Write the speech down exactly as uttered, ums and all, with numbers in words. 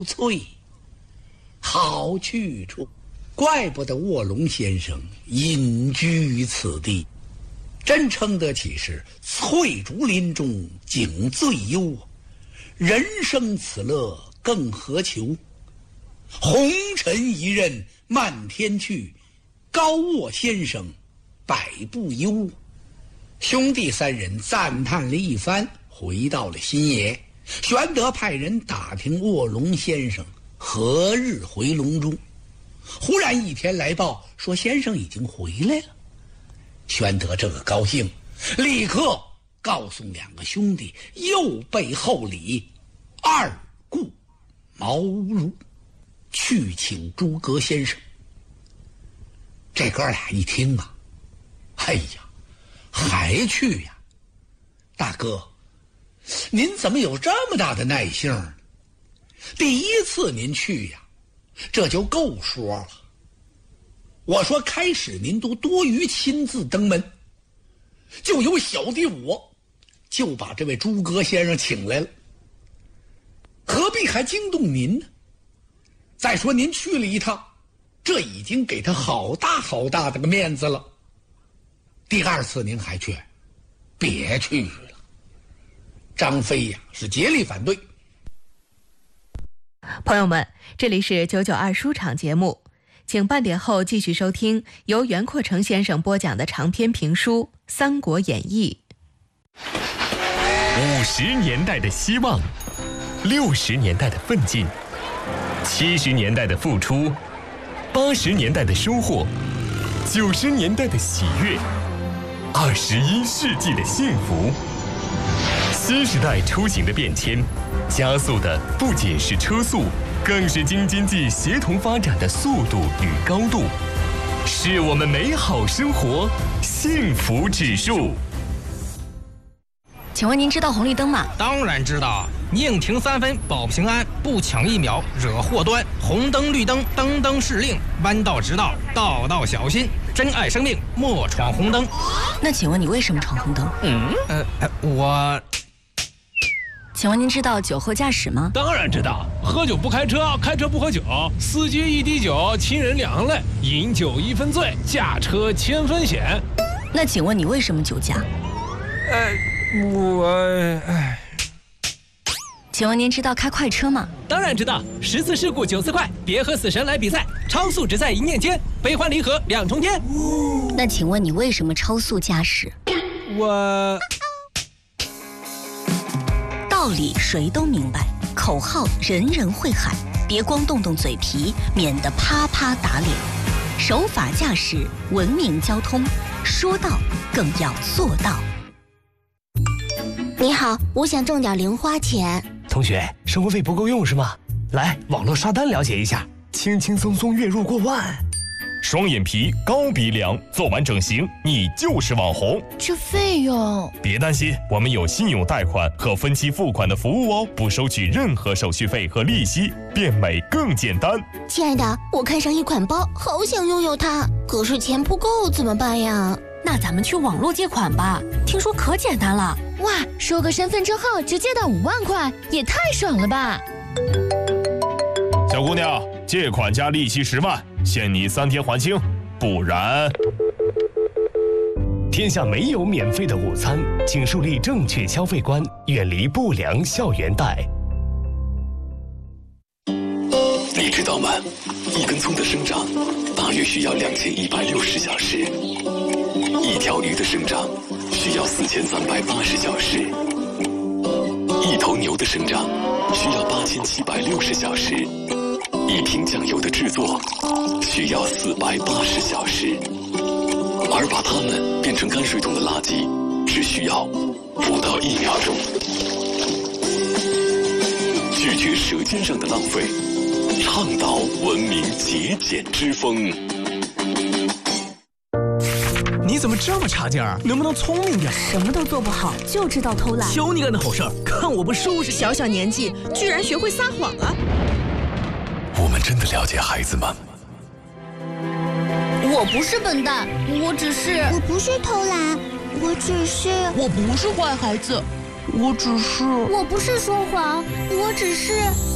翠，好去处，怪不得卧龙先生隐居于此地，真称得起是翠竹林中景最优，人生此乐更何求？红尘一任漫天去，高卧先生百步忧。兄弟三人赞叹了一番，回到了新野。玄德派人打听卧龙先生何日回龙珠，忽然一天来报说先生已经回来了。玄德这个高兴，立刻告诉两个兄弟右备厚礼，二顾茅庐，去请诸葛先生。这哥俩一听啊，哎呀，还去呀？大哥，您怎么有这么大的耐性呢？第一次您去呀，这就够说了。我说开始您都多余亲自登门，就有小弟我就把这位诸葛先生请来了，何必还惊动您呢？再说您去了一趟，这已经给他好大好大的个面子了。第二次您还去，别去了。张飞呀是竭力反对。 朋友们，这里是九九二书场节目，请半点后继续收听由袁阔成先生播讲的长篇评书《三国演义》。 五十年代的希望，六十年代的奋进，七十年代的付出，八十年代的收获，九十年代的喜悦，二十一世纪的幸福。新时代出行的变迁，加速的不仅是车速，更是京津冀协同发展的速度与高度，是我们美好生活幸福指数。 请问您知道红绿灯吗？ 当然知道，宁停三分保平安，不抢一秒惹祸端。红灯绿灯灯灯是令，弯道直道道道小心。珍爱生命，莫闯红灯。 那请问你为什么闯红灯？ 嗯，呃，我。 请问您知道酒后驾驶吗？ 当然知道，喝酒不开车，开车不喝酒，司机一滴酒，亲人两行泪，饮酒一分醉，驾车千分险。 那请问你为什么酒驾？ 呃，我……哎。 请问您知道开快车吗？ 当然知道，十次事故九次快，别和死神来比赛，超速只在一念间，悲欢离合两重天。 那请问你为什么超速驾驶？ 我…… 道理谁都明白，口号人人会喊，别光动动嘴皮，免得啪啪打脸。守法驾驶，文明交通，说到更要做到。 你好，我想挣点零花钱。 同学，生活费不够用是吗？来，网络刷单了解一下，轻轻松松月入过万。 双眼皮、高鼻梁，做完整形，你就是网红。 这费用…… 别担心，我们有信用贷款和分期付款的服务哦，不收取任何手续费和利息，变美更简单。 亲爱的，我看上一款包，好想拥有它，可是钱不够怎么办呀？ 那咱们去网络借款吧，听说可简单了。 哇，收个身份证号直接到五万块，也太爽了吧！ 小姑娘，借款加利息十万，限你三天还清，不然…… 天下没有免费的午餐，请树立正确消费观，远离不良校园贷。 你知道吗？一根葱的生长大约需要两千一百六十小时，一条鱼的生长需要四千三百八十小时，一头牛的生长需要八千七百六十小时，一瓶酱油的制作需要四百八十小时，而把它们变成泔水桶的垃圾只需要不到一秒钟。拒绝舌尖上的浪费，倡导文明节俭之风。 你怎么这么差劲儿？能不能聪明点？ 什么都做不好，就知道偷懒。 求你干的好事儿，看我不收拾你！ 小小年纪居然学会撒谎了。 我们真的了解孩子吗？ 我不是笨蛋，我只是…… 我不是偷懒，我只是…… 我不是坏孩子，我只是…… 我不是说谎，我只是……